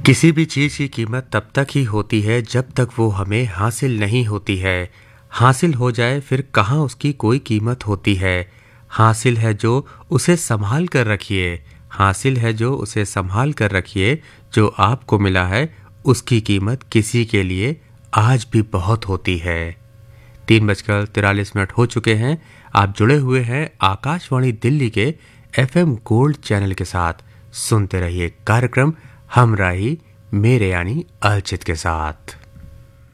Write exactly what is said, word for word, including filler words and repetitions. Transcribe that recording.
किसी भी चीज़ की कीमत तब तक ही होती है जब तक वो हमें हासिल नहीं होती है। हासिल हो जाए फिर कहाँ उसकी कोई कीमत होती है। हासिल है जो उसे संभाल कर रखिए, हासिल है जो उसे संभाल कर रखिए। जो आपको मिला है उसकी कीमत किसी के लिए आज भी बहुत होती है। तीन बजकर तिरालीस मिनट हो चुके हैं। आप जुड़े हुए हैं आकाशवाणी दिल्ली के एफएम गोल्ड चैनल के साथ। सुनते रहिए कार्यक्रम हमराही मेरे यानी अर्चित के साथ।